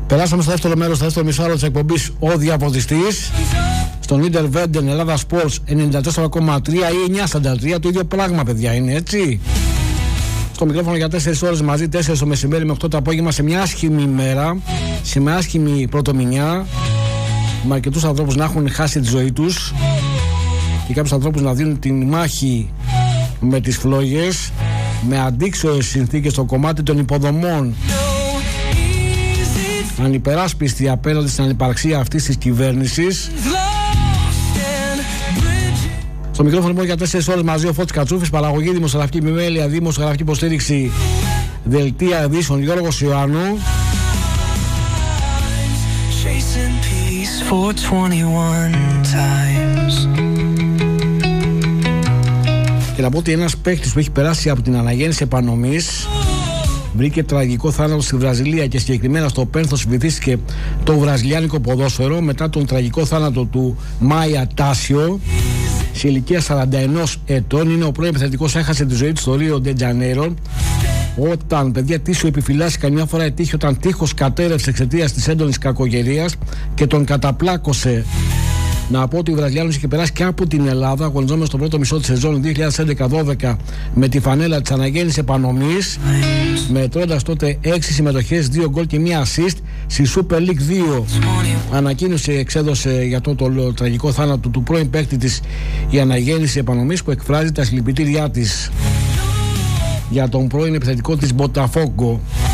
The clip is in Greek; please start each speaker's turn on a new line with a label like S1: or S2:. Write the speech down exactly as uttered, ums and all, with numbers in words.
S1: Περάσαμε στο δεύτερο μέρος, στο δεύτερο μισάρο της εκπομπής Ο Διαποδιστής. Στον Ίντερ Βέντεν Ελλάδα Sports ενενήντα τέσσερα κόμμα τρία ή εννιά σαράντα τρία. Το ίδιο πράγμα, παιδιά, είναι έτσι. Στο μικρόφωνο για τέσσερις ώρες μαζί, τέσσερις το μεσημέρι με οκτώ το απόγευμα, σε μια άσχημη ημέρα, σε μια άσχημη πρωτομηνιά, με αρκετούς ανθρώπους να έχουν χάσει τη ζωή τους και κάποιους ανθρώπους να δίνουν τη μάχη με τις φλόγες, με αντίξωες συνθήκες στο κομμάτι των υποδομών, ανυπεράσπιστη απέναντι στην ανυπαρξία αυτής της κυβέρνησης. Στο μικρόφωνο λοιπόν για τέσσερις ώρες μαζί ο Φώτης Κατσούφης, παραγωγή, δημοσιογραφική επιμέλεια, δημοσιογραφική υποστήριξη, δελτία ειδήσεων Γιώργος Ιωάννου. Και να πω ότι ένας παίκτης που έχει περάσει από την αναγέννηση επανομής βρήκε τραγικό θάνατο στη Βραζιλία και συγκεκριμένα στο Πένθος βυθίστηκε το βραζιλιάνικο ποδόσφαιρο μετά τον τραγικό θάνατο του Μάια Τάσιο σε ηλικία σαράντα ένα ετών. Είναι ο πρώην επιθετικός, έχασε τη ζωή του στο Ρίο ντε Τζανέιρο όταν, παιδιά, Τίσιο επιφυλάσσει καμιά φορά ετύχει όταν τείχος κατέρευσε εξαιτίας της έντονης κακοκαιρίας και τον καταπλάκωσε. Να πω ότι ο Βραζιλιάνος είχε περάσει και από την Ελλάδα, αγωνιζόμενος στο πρώτο μισό της σεζόν δύο χιλιάδες έντεκα δώδεκα με τη φανέλα της αναγέννησης επανομής, μετρώντας τότε έξι συμμετοχές, δύο γκολ και μία assist στη Super League δύο. Ανακοίνωση εξέδωσε για το, το, το τραγικό θάνατο του πρώην παίκτη της η αναγέννηση επανομής, που εκφράζει τα συλληπιτήριά της για τον πρώην επιθετικό της Μποταφόγκο.